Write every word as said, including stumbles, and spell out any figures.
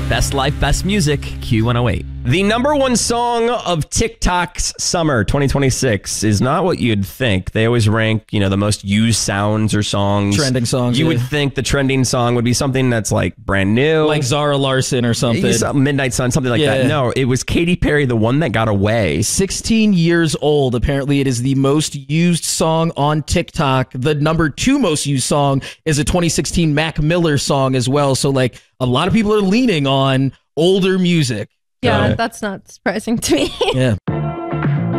Best Life, Best Music, Q one oh eight. The number one song of TikTok's summer twenty twenty-six is not what you'd think. They always rank, you know, the most used sounds or songs. Trending songs. You yeah. would think the trending song would be something that's like brand new. Like Zara Larson or something. Midnight Sun, something like Yeah. that. No, it was Katy Perry, the one that got away. sixteen years old. Apparently, it is the most used song on TikTok. The number two most used song is a twenty sixteen Mac Miller song as well. So, like, a lot of people are leaning on older music. Yeah, Uh, that's not surprising to me. Yeah.